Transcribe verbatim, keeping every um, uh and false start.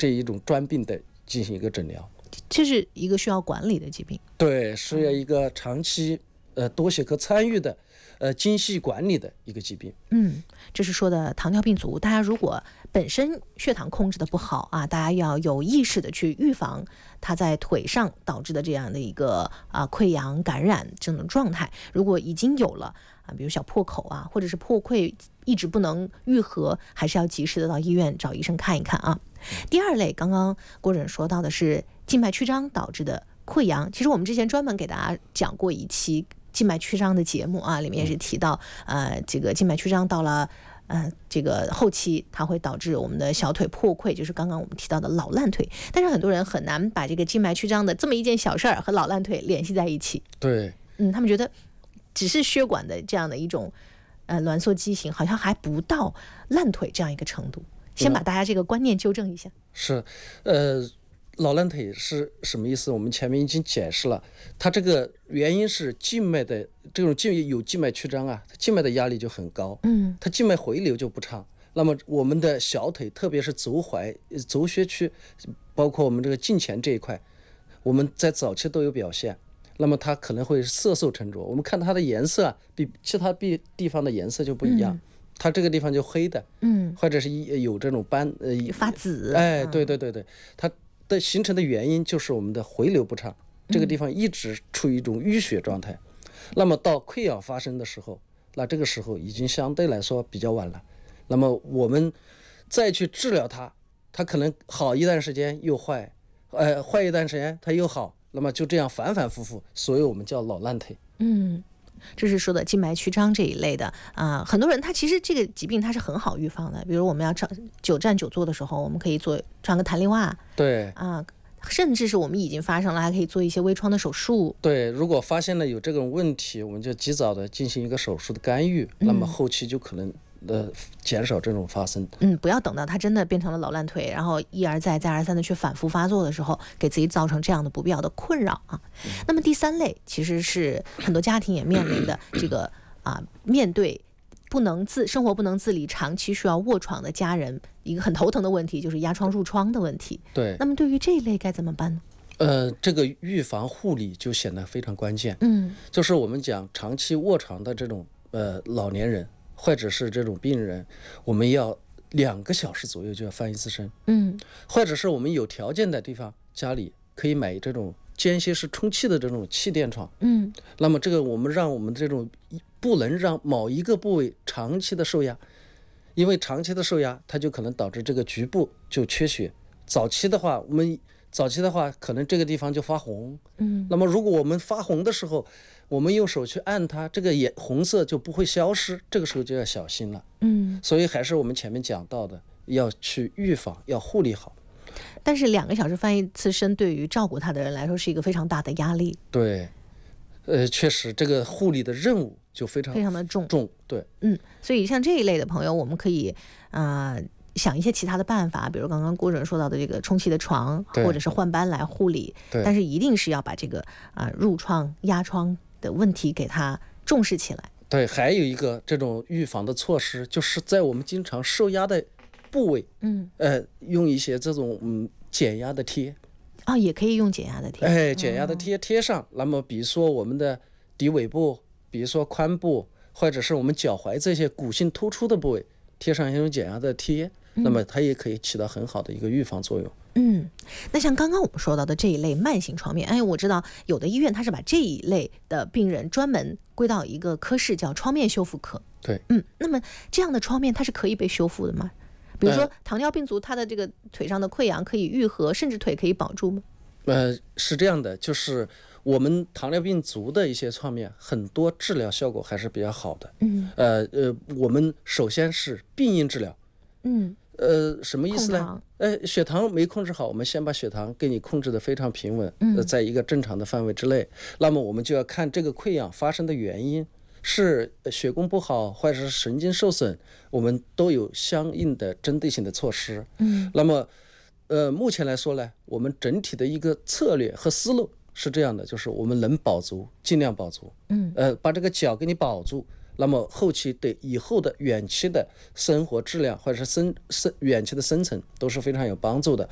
这一种专病的进行一个诊疗。 这是一个需要管理的疾病。 对，是要一个长期呃多学科参与的呃精细管理的一个疾病。 嗯，这是说的糖尿病足。大家如果本身血糖控制的不好啊，大家要有意识的去预防它在腿上导致的这样的一个啊溃疡感染这种状态。如果已经有了啊，比如小破口啊，或者是破溃一直不能愈合，还是要及时的到医院找医生看一看啊。第二类，刚刚郭诊说到的是静脉曲张导致的溃疡。其实我们之前专门给大家讲过一期静脉曲张的节目啊，里面也是提到，呃，这个静脉曲张到了呃这个后期，它会导致我们的小腿破溃，就是刚刚我们提到的老烂腿。但是很多人很难把这个静脉曲张的这么一件小事儿和老烂腿联系在一起。 对， 嗯，他们觉得只是血管的这样的一种呃挛缩畸形，好像还不到烂腿这样一个程度。先把大家这个观念纠正一下。 是，呃，老烂腿是什么意思？我们前面已经解释了，它这个原因是静脉的这种静有静脉曲张啊，静脉的压力就很高， 嗯， 它静脉回流就不畅。那么我们的小腿，特别是足踝、足靴区，包括我们这个胫前这一块，我们在早期都有表现。那么它可能会色素沉着，我们看它的颜色啊，比其他地地方的颜色就不一样。嗯，它这个地方就黑的， 嗯， 或者是有这种斑，呃， 发紫， 哎，对对对对，它的形成的原因就是我们的回流不畅，这个地方一直处于一种淤血状态。嗯，那么到溃疡发生的时候，那这个时候已经相对来说比较晚了。那么我们再去治疗它，它可能好一段时间又坏，呃，坏一段时间它又好，那么就这样反反复复，所以我们叫老烂腿。 嗯。这是说的静脉曲张这一类的啊、呃，很多人他其实这个疾病它是很好预防的，比如我们要久站久坐的时候，我们可以做穿个弹力袜， 对啊、呃，甚至是我们已经发生了，还可以做一些微创的手术。 对，如果发现了有这种问题，我们就及早的进行一个手术的干预，嗯、那么后期就可能呃减少这种发生。 嗯，不要等到它真的变成了老烂腿，然后一而再再而三的去反复发作的时候，给自己造成这样的不必要的困扰啊。嗯、那么第三类其实是很多家庭也面临的这个啊，面对不能自生活不能自理，长期需要卧床的家人，一个很头疼的问题就是压疮褥疮的问题。 对。 那么对于这一类该怎么办呢？ 呃，这个预防护理就显得非常关键。 嗯， 就是我们讲长期卧床的这种呃老年人。或者是这种病人，我们要两个小时左右就要翻一次身。 嗯， 或者是我们有条件的地方，家里可以买这种间歇式充气的这种气垫床。 嗯， 那么这个我们让我们这种不能让某一个部位长期的受压，因为长期的受压，它就可能导致这个局部就缺血。早期的话，我们早期的话，可能这个地方就发红。 嗯， 那么如果我们发红的时候，我们用手去按它，这个也红色就不会消失，这个时候就要小心了。 嗯， 所以还是我们前面讲到的，要去预防，要护理好。 但是两个小时翻一次身，对于照顾他的人来说是一个非常大的压力。 对，呃，确实这个护理的任务就非常非常的重重。对， 嗯，所以像这一类的朋友，我们可以啊。呃想一些其他的办法，比如刚刚郭主任说到的这个充气的床，或者是换班来护理，但是一定是要把这个啊、呃、褥疮、压疮的问题给它重视起来。 对，还有一个这种预防的措施，就是在我们经常受压的部位， 嗯， 呃，用一些这种嗯减压的贴。 啊、哦，也可以用减压的贴。 哎，减压的贴贴上，哦、那么比如说我们的骶尾部，比如说髋部，或者是我们脚踝这些骨性突出的部位，贴上一种减压的贴。那么它也可以起到很好的一个预防作用。 嗯，那像刚刚我们说到的这一类慢性创面，哎，我知道有的医院它是把这一类的病人专门归到一个科室，叫创面修复科。 对， 嗯，那么这样的创面它是可以被修复的吗？比如说糖尿病足，它的这个腿上的溃疡可以愈合，甚至腿可以保住吗？ 呃，是这样的，就是我们糖尿病足的一些创面，很多治疗效果还是比较好的。 嗯， 呃呃，我们首先是病因治疗。 嗯。 呃，什么意思呢？呃，血糖没控制好，我们先把血糖给你控制的非常平稳， 嗯、 呃，在一个正常的范围之内。那么我们就要看这个溃疡发生的原因，是血供不好，或者是神经受损，我们都有相应的针对性的措施。 嗯， 那么，呃，目前来说呢，我们整体的一个策略和思路是这样的，就是我们能保足，尽量保足。 嗯， 呃，把这个脚给你保住。那么后期对以后的远期的生活质量或者是生生远期的生存都是非常有帮助的。